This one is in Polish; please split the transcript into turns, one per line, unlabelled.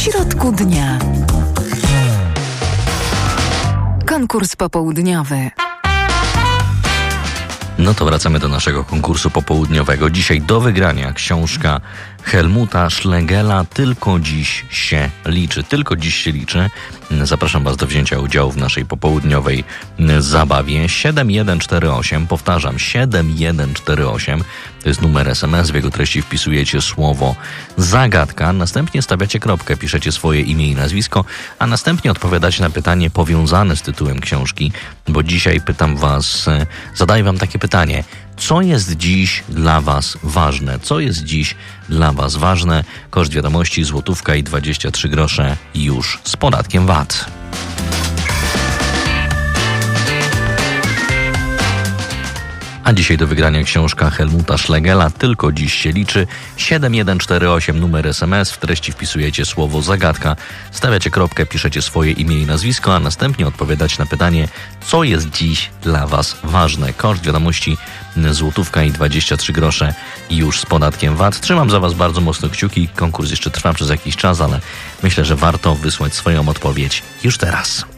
środku dnia. Konkurs popołudniowy.
No to wracamy do naszego konkursu popołudniowego. Dzisiaj do wygrania książka Helmuta Schlegela Tylko dziś się liczy. Tylko dziś się liczy. Zapraszam Was do wzięcia udziału w naszej popołudniowej zabawie. 7148, powtarzam, 7148. To jest numer SMS, w jego treści wpisujecie słowo zagadka, następnie stawiacie kropkę, piszecie swoje imię i nazwisko, a następnie odpowiadacie na pytanie powiązane z tytułem książki, bo dzisiaj pytam Was, zadaję Wam takie pytanie. Co jest dziś dla Was ważne? Co jest dziś dla Was ważne? Koszt wiadomości złotówka i 23 grosze już z podatkiem VAT. A dzisiaj do wygrania książka Helmuta Schlegela Tylko dziś się liczy. 7148 numer SMS, w treści wpisujecie słowo zagadka, stawiacie kropkę, piszecie swoje imię i nazwisko, a następnie odpowiadacie na pytanie, co jest dziś dla Was ważne. Koszt wiadomości złotówka i 23 grosze już z podatkiem VAT. Trzymam za Was bardzo mocno kciuki. Konkurs jeszcze trwa przez jakiś czas, ale myślę, że warto wysłać swoją odpowiedź już teraz.